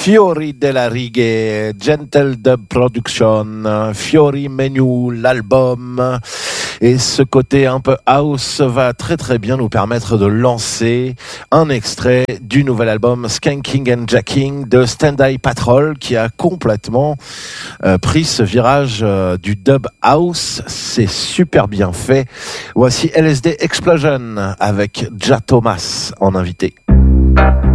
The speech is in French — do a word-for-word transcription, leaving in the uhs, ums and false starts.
Fiori della Righe, Gentle Dub Production, Fiori Menu, l'album. Et ce côté un peu house va très très bien nous permettre de lancer un extrait du nouvel album Skanking and Jacking de Stand Eye Patrol, qui a complètement euh, pris ce virage euh, du dub house. C'est super bien fait. Voici L S D Explosion avec Ja Thomas en invité.